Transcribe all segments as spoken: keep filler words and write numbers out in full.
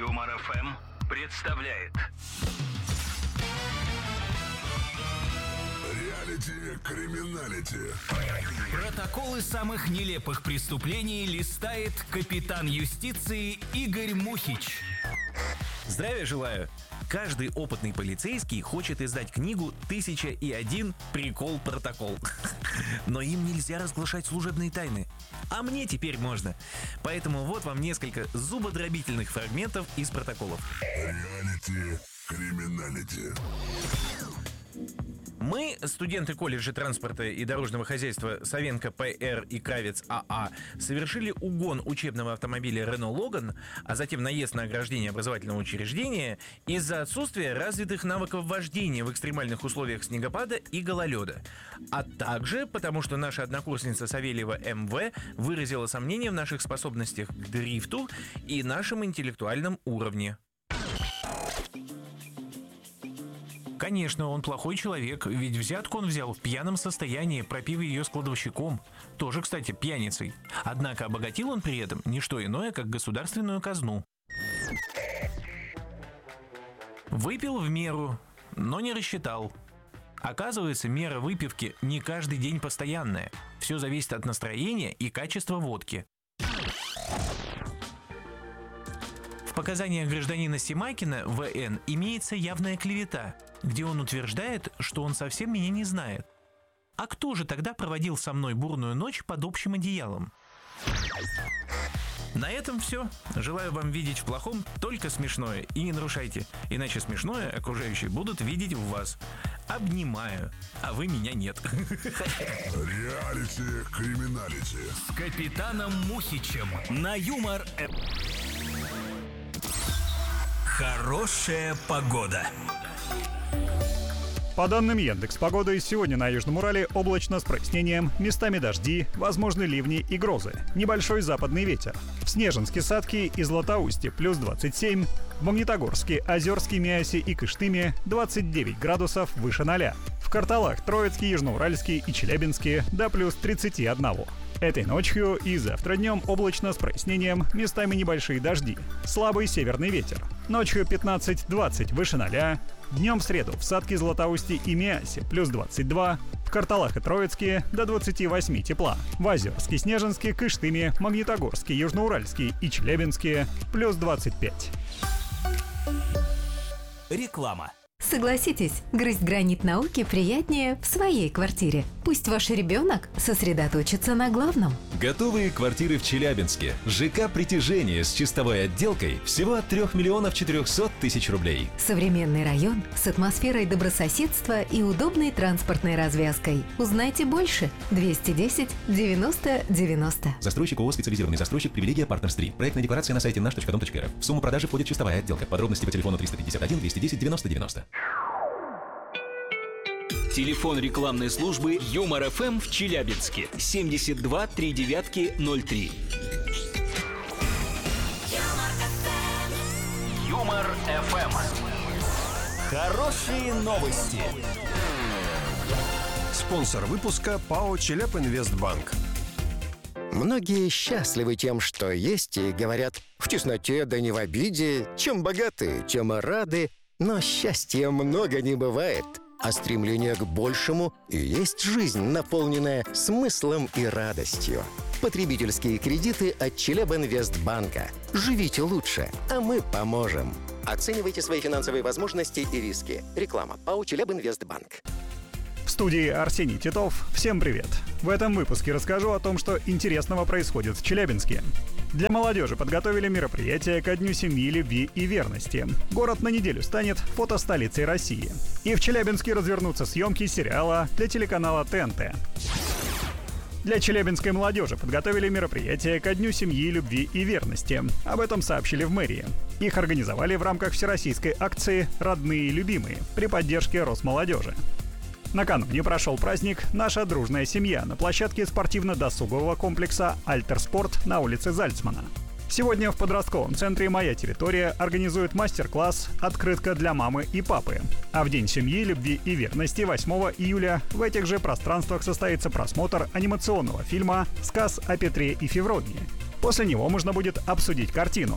Юмор эф эм представляет Реалити-криминалити. Протоколы самых нелепых преступлений листает капитан юстиции Игорь Мухич. Здравия желаю! Каждый опытный полицейский хочет издать книгу «Тысяча и один прикол-протокол». Но им нельзя разглашать служебные тайны. А мне теперь можно. Поэтому вот вам несколько зубодробительных фрагментов из протоколов. Реалити-криминалити. Мы, студенты колледжа транспорта и дорожного хозяйства Савенко Пэ Эр и Кравец А А, совершили угон учебного автомобиля Рено Логан, а затем наезд на ограждение образовательного учреждения из-за отсутствия развитых навыков вождения в экстремальных условиях снегопада и гололеда. А также потому, что наша однокурсница Савельева Эм Вэ выразила сомнения в наших способностях к дрифту и нашем интеллектуальном уровне. Конечно, он плохой человек, ведь взятку он взял в пьяном состоянии, пропив ее с кладовщиком. Тоже, кстати, пьяницей. Однако обогатил он при этом не что иное, как государственную казну. Выпил в меру, но не рассчитал. Оказывается, мера выпивки не каждый день постоянная. Все зависит от настроения и качества водки. В показаниях гражданина Семакина В Н имеется явная клевета, где он утверждает, что он совсем меня не знает. А кто же тогда проводил со мной бурную ночь под общим одеялом? На этом все. Желаю вам видеть в плохом только смешное. И не нарушайте, иначе смешное окружающие будут видеть в вас. Обнимаю, а вы меня нет. Реалити-криминалити. С капитаном Мухичем на Юмор эф эм. Хорошая погода. По данным Яндекс.Погоды, сегодня на Южном Урале облачно с прояснением, местами дожди, возможны ливни и грозы, небольшой западный ветер. В Снежинске, Садке и Златоусте плюс двадцать семь, в Магнитогорске, Озерске, Миасе и Кыштыме двадцать девять градусов выше ноля. В Карталах, Троицке, Южноуральске и Челябинске до плюс тридцать один. Этой ночью и завтра днем облачно с прояснением, местами небольшие дожди, слабый северный ветер. Ночью пятнадцать-двадцать выше ноля. Днем в среду в Садке, Златоусте и Миасе плюс двадцать два, в Карталах и Троицке до двадцати восьми тепла, в Озерске, Снежинске, Кыштыме, Магнитогорске, Южноуральске и Челябинске плюс двадцать пять. Реклама. Согласитесь, грызть гранит науки приятнее в своей квартире. Пусть ваш ребенок сосредоточится на главном. Готовые квартиры в Челябинске. ЖК «Притяжение» с чистовой отделкой всего от трёх миллионов четырёхсот тысяч рублей. Современный район с атмосферой добрососедства и удобной транспортной развязкой. Узнайте больше. двести десять девяносто девяносто. Застройщик ООО «Специализированный застройщик Привилегия Партнерс три». Проектная декларация на сайте наш точка дом точка эр эф. В сумму продажи входит чистовая отделка. Подробности по телефону триста пятьдесят один двести десять девяносто девяносто. Телефон рекламной службы Юмор эф эм в Челябинске семьдесят два три девятки ноль три. Юмор эф эм. Хорошие новости. Спонсор выпуска ПАО «Челябинвестбанк». Многие счастливы тем, что есть, и говорят: в тесноте да не в обиде, чем богаты, тем и рады. Но счастья много не бывает, а стремление к большему и есть жизнь, наполненная смыслом и радостью. Потребительские кредиты от Челябинвестбанка. Живите лучше, а мы поможем. Оценивайте свои финансовые возможности и риски. Реклама. ПАО «Челябинвестбанк». В студии Арсений Титов. Всем привет! В этом выпуске расскажу о том, что интересного происходит в Челябинске. Для молодежи подготовили мероприятие ко Дню семьи, любви и верности. Город на неделю станет фотостолицей России. И в Челябинске развернутся съемки сериала для телеканала Тэ Эн Тэ. Для челябинской молодежи подготовили мероприятие ко Дню семьи, любви и верности. Об этом сообщили в мэрии. Их организовали в рамках всероссийской акции «Родные и любимые» при поддержке Росмолодежи. Накануне прошел праздник «Наша дружная семья» на площадке спортивно-досугового комплекса «Альтерспорт» на улице Зальцмана. Сегодня в подростковом центре «Моя территория» организует мастер-класс «Открытка для мамы и папы». А в День семьи, любви и верности восьмого июля в этих же пространствах состоится просмотр анимационного фильма «Сказ о Петре и Февронии». После него можно будет обсудить картину.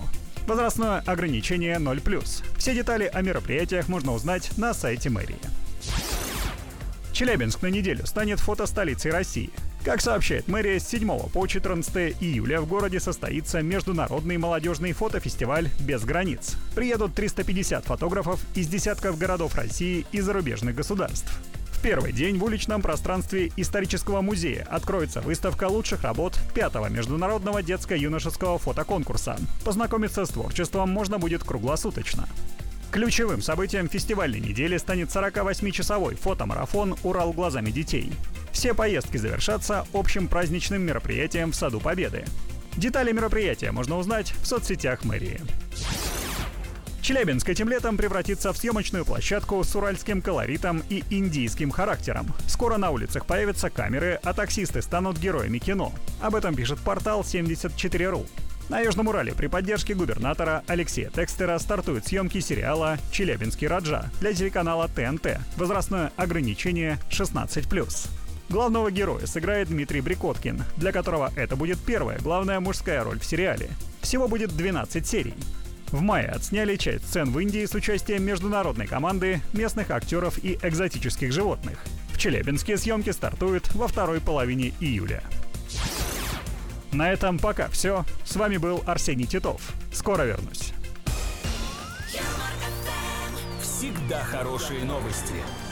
Возрастное ограничение ноль плюс. Все детали о мероприятиях можно узнать на сайте мэрии. Челябинск на неделю станет фотостолицей России. Как сообщает мэрия, с седьмого по четырнадцатое июля в городе состоится международный молодежный фотофестиваль «Без границ». Приедут триста пятьдесят фотографов из десятков городов России и зарубежных государств. В первый день в уличном пространстве исторического музея откроется выставка лучших работ пятого международного детско-юношеского фотоконкурса. Познакомиться с творчеством можно будет круглосуточно. Ключевым событием фестивальной недели станет сорокавосьмичасовой фотомарафон «Урал глазами детей». Все поездки завершатся общим праздничным мероприятием в Саду Победы. Детали мероприятия можно узнать в соцсетях мэрии. Челябинск этим летом превратится в съемочную площадку с уральским колоритом и индийским характером. Скоро на улицах появятся камеры, а таксисты станут героями кино. Об этом пишет портал семьдесят четыре точка ру. На Южном Урале при поддержке губернатора Алексея Текстера стартуют съемки сериала «Челябинский Раджа» для телеканала Тэ Эн Тэ. Возрастное ограничение шестнадцать плюс. Главного героя сыграет Дмитрий Брикоткин, для которого это будет первая главная мужская роль в сериале. Всего будет двенадцать серий. В мае отсняли часть сцен в Индии с участием международной команды, местных актеров и экзотических животных. В Челябинске съемки стартуют во второй половине июля. На этом пока все. С вами был Арсений Титов. Скоро вернусь. Всегда хорошие новости.